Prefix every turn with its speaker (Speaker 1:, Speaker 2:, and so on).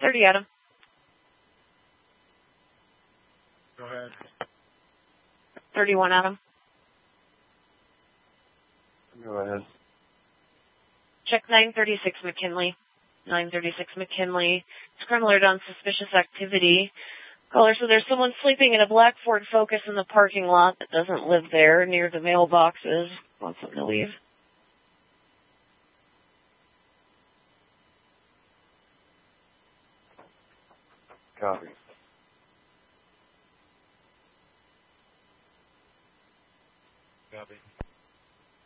Speaker 1: 30 Adam.
Speaker 2: Go ahead.
Speaker 1: 31 Adam.
Speaker 3: Go ahead.
Speaker 1: Check 936 McKinley. 936 McKinley. Scrum alert on suspicious activity. Caller, so there's someone sleeping in a black Ford Focus in the parking lot that doesn't live there near the mailboxes. Wants them to leave.
Speaker 3: Copy.
Speaker 2: Copy.